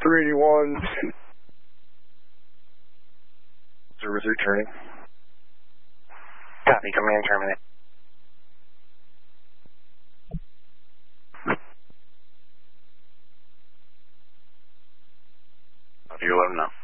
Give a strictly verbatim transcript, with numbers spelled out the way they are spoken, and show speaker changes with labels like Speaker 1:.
Speaker 1: three eighty-one. Service returning.
Speaker 2: Copy, command terminate. You let them know.